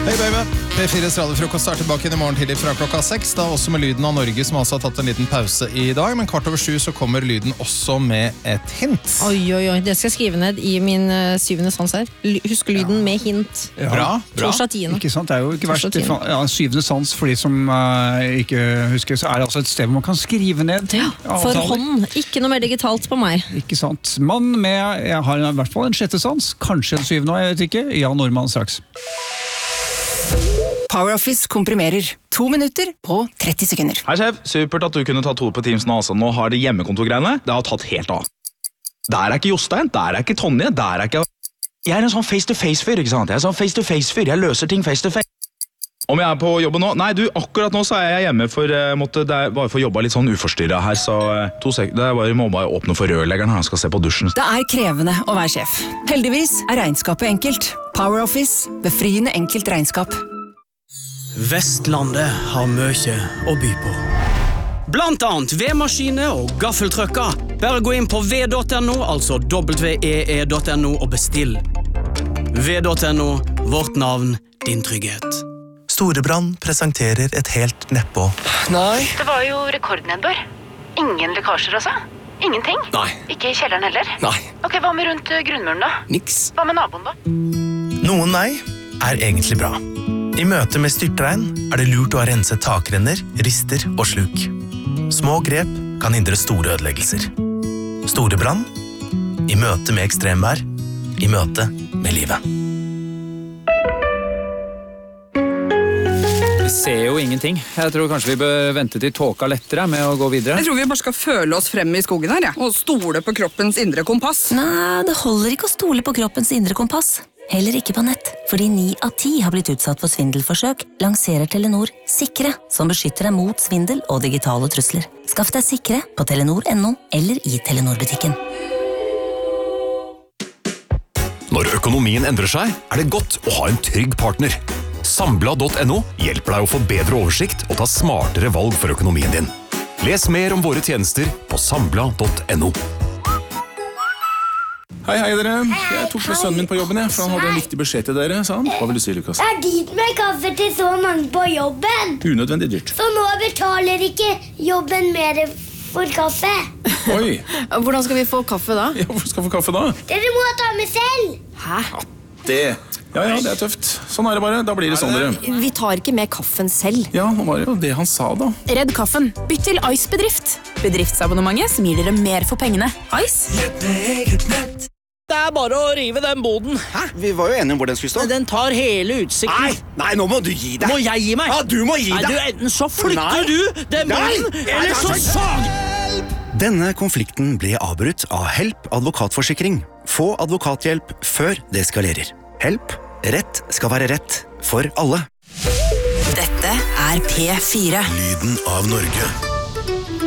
Hei baby, P4s radiofrokost er tilbake inn i morgen tidlig fra klokka 6, da også med lyden av Norge som altså har tatt en liten pause i dag, men 7:15 så kommer lyden også med et hint. Oi, det skal jeg skrive ned i min syvende sans her. Husk lyden med hint. Ja. Bra. Torsdag 10. Ikke sant, det er jo ikke verst. Ja, syvende sans for de som ikke husker, så er det altså et sted hvor man kan skrive ned. Ja, for hånd. Ikke noe mer digitalt på meg. Ikke sant. Mann med, jeg har i hvert fall en sjette sans, kanskje en syvende, jeg vet ikke. Jan Normann straks. PowerOffice komprimerer 2 minutter på 30 sekunder. Hei sjef, supert at du kunne ta 2 på Teams nå. Altså. Nå har det hjemmekontorgreiene. Det har tatt helt av. Der er ikke Jostein, der er ikke Tonje, der er ikke... Jeg er en sånn face-to-face-fyr, ikke sant? Jeg er en sånn face-to-face-fyr. Jeg løser ting face-to-face. Om jeg er på jobben nå? Nei, du, akkurat nå så er jeg hjemme for bare for å jobbe litt sånn uforstyrret her, så 2 sekunder. Jeg må bare åpne for rørleggeren her, han skal se på dusjen. Det er krevende å være sjef. Heldigvis er regnskapet enkelt. PowerOffice, befriende enkelt regnskap. Vestlandet har mye å by på. Blant annet vedmaskiner og gaffeltrøkker. Bare gå inn på v.no, altså wee.no og bestill. v.no, vårt navn, din trygghet. Storebrand presenterer et helt nedpå. Nei. Det var jo rekordnedbør. Ingen lekkasjer altså. Ingenting. Nei. Ikke i kjelleren heller. Nei. Ok, hva med rundt grunnmuren da? Niks. Hva med naboen da? Noen nei er egentlig bra. I møte med styrtregn er det lurt å ha renset takrenner, rister og sluk. Små grep kan hindre store ødeleggelser. Storebrand i møte med ekstremvær, i møte med livet. Vi ser jo ingenting. Jeg tror kanskje vi bør vente til tåka lettere med å gå videre. Jeg tror vi bare skal føle oss frem i skogen her, ja. Og stole på kroppens indre kompass. Nei, det holder ikke å stole på kroppens indre kompass. Heller ikke på nett, fordi 9 av 10 har blitt utsatt for svindelforsøk, lanserer Telenor Sikre, som beskytter deg mot svindel og digitale trusler. Skaff deg Sikre på telenor.no eller i Telenor-butikken. Når økonomien endrer seg, er det godt å ha en trygg partner. Sambla.no hjelper deg å få bedre oversikt og ta smartere valg for økonomien din. Les mer om våre tjenester på sambla.no. Hei dere. Jeg tok med sønnen min på jobben, for han hadde en viktig beskjed til dere, sa han. Hva vil du si, Lukas? Det er dyrt med kaffe til så mange på jobben. Unødvendig dyrt. Så nå betaler ikke jobben mer for kaffe. Oi. Hvordan skal vi få kaffe da? Ja, hvor skal vi få kaffe da? Dere må ta med selv. Hæ? Ja, det er tøft. Sånn er det bare. Da blir det sånn, dere. Vi tar ikke med kaffen selv. Ja, det var jo det han sa da. Redd kaffen. Bytt til Ice Bedrift. Bedriftsabonnementet som gir dere mer for pengene. Ice. Det er bare å rive den boden. Hæ? Vi var jo enige om hvor den skulle stå. Den tar hele utsikten. Nei, nå må du gi deg. Må jeg gi meg? Ja, du må gi deg. Nei, enten så flytter du den boden, eller så sag. Denne konflikten ble avbrutt av Help advokatforsikring. Få advokathjelp før det eskalerer. Help. Rett skal være rett for alle. Dette er P4. Lyden av Norge.